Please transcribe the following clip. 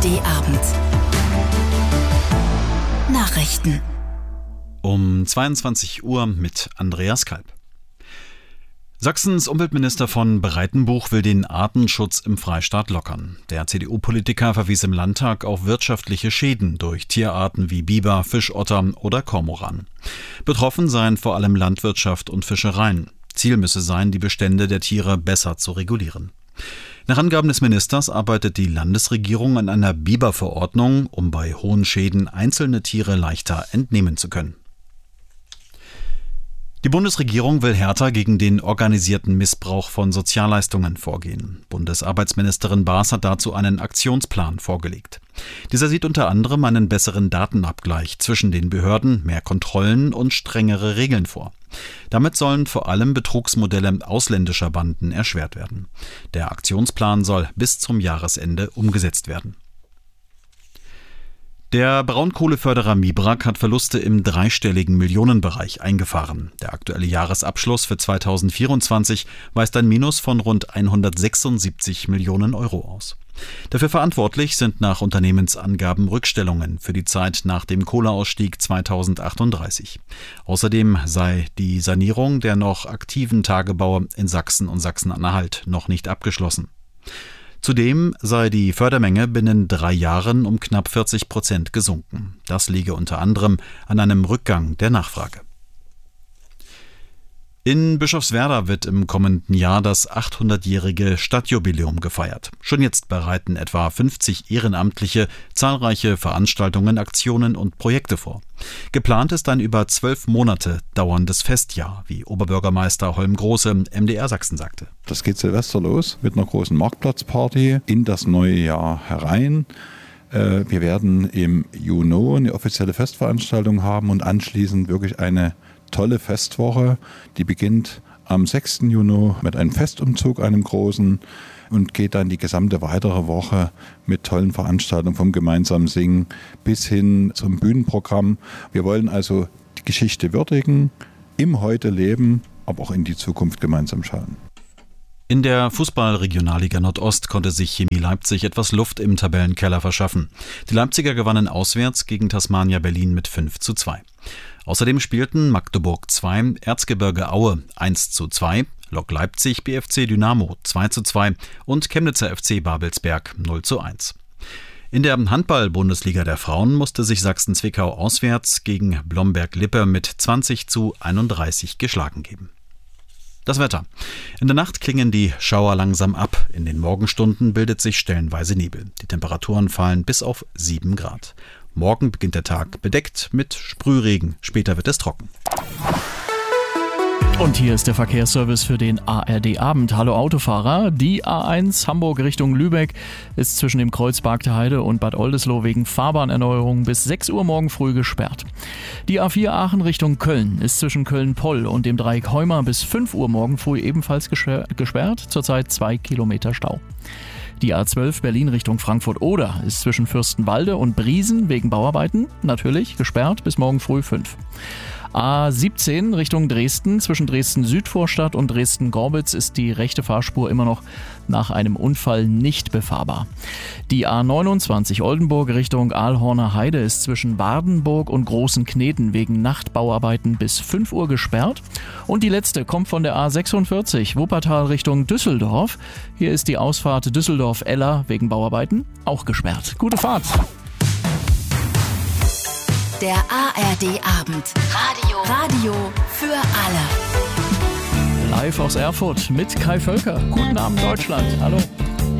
ARD-Abend. Nachrichten. Um 22 Uhr mit Andreas Kalb. Sachsens Umweltminister von Breitenbuch will den Artenschutz im Freistaat lockern. Der CDU-Politiker verwies im Landtag auf wirtschaftliche Schäden durch Tierarten wie Biber, Fischotter oder Kormoran. Betroffen seien vor allem Landwirtschaft und Fischereien. Ziel müsse sein, die Bestände der Tiere besser zu regulieren. Nach Angaben des Ministers arbeitet die Landesregierung an einer Biberverordnung, um bei hohen Schäden einzelne Tiere leichter entnehmen zu können. Die Bundesregierung will härter gegen den organisierten Missbrauch von Sozialleistungen vorgehen. Bundesarbeitsministerin Baas hat dazu einen Aktionsplan vorgelegt. Dieser sieht unter anderem einen besseren Datenabgleich zwischen den Behörden, mehr Kontrollen und strengere Regeln vor. Damit sollen vor allem Betrugsmodelle ausländischer Banden erschwert werden. Der Aktionsplan soll bis zum Jahresende umgesetzt werden. Der Braunkohleförderer Mibrak hat Verluste im dreistelligen Millionenbereich eingefahren. Der aktuelle Jahresabschluss für 2024 weist ein Minus von rund 176 Millionen Euro aus. Dafür verantwortlich sind nach Unternehmensangaben Rückstellungen für die Zeit nach dem Kohleausstieg 2038. Außerdem sei die Sanierung der noch aktiven Tagebaue in Sachsen und Sachsen-Anhalt noch nicht abgeschlossen. Zudem sei die Fördermenge binnen 3 Jahren um knapp 40% gesunken. Das liege unter anderem an einem Rückgang der Nachfrage. In Bischofswerda wird im kommenden Jahr das 800-jährige Stadtjubiläum gefeiert. Schon jetzt bereiten etwa 50 Ehrenamtliche zahlreiche Veranstaltungen, Aktionen und Projekte vor. Geplant ist ein über 12 Monate dauerndes Festjahr, wie Oberbürgermeister Holm Große MDR Sachsen sagte. Das geht Silvester los mit einer großen Marktplatzparty in das neue Jahr herein. Wir werden im Juni eine offizielle Festveranstaltung haben und anschließend wirklich eine tolle Festwoche, die beginnt am 6. Juni mit einem Festumzug, einem großen, und geht dann die gesamte weitere Woche mit tollen Veranstaltungen vom gemeinsamen Singen bis hin zum Bühnenprogramm. Wir wollen also die Geschichte würdigen, im Heute leben, aber auch in die Zukunft gemeinsam schauen. In der Fußball-Regionalliga Nordost konnte sich Chemie Leipzig etwas Luft im Tabellenkeller verschaffen. Die Leipziger gewannen auswärts gegen Tasmania Berlin mit 5:2. Außerdem spielten Magdeburg 2, Erzgebirge Aue 1:2, Lok Leipzig BFC Dynamo 2:2 und Chemnitzer FC Babelsberg 0:1. In der Handball-Bundesliga der Frauen musste sich Sachsen-Zwickau auswärts gegen Blomberg-Lippe mit 20:31 geschlagen geben. Das Wetter. In der Nacht klingen die Schauer langsam ab. In den Morgenstunden bildet sich stellenweise Nebel. Die Temperaturen fallen bis auf 7 Grad. Morgen beginnt der Tag bedeckt mit Sprühregen. Später wird es trocken. Und hier ist der Verkehrsservice für den ARD-Abend. Hallo Autofahrer. Die A1 Hamburg Richtung Lübeck ist zwischen dem Kreuz Bargteheide und Bad Oldesloe wegen Fahrbahnerneuerung bis 6 Uhr morgen früh gesperrt. Die A4 Aachen Richtung Köln ist zwischen Köln-Poll und dem Dreieck Heuma bis 5 Uhr morgen früh ebenfalls gesperrt. Zurzeit 2 Kilometer Stau. Die A12 Berlin Richtung Frankfurt-Oder ist zwischen Fürstenwalde und Briesen wegen Bauarbeiten natürlich gesperrt bis morgen früh 5. A17 Richtung Dresden, zwischen Dresden-Südvorstadt und Dresden-Gorbitz ist die rechte Fahrspur immer noch nach einem Unfall nicht befahrbar. Die A29 Oldenburg Richtung Aalhorner Heide ist zwischen Wardenburg und Großen Kneten wegen Nachtbauarbeiten bis 5 Uhr gesperrt. Und die letzte kommt von der A46 Wuppertal Richtung Düsseldorf. Hier ist die Ausfahrt Düsseldorf-Eller wegen Bauarbeiten auch gesperrt. Gute Fahrt! Der ARD-Abend. Radio für alle. Live aus Erfurt mit Kai Völker. Guten Abend Deutschland. Hallo.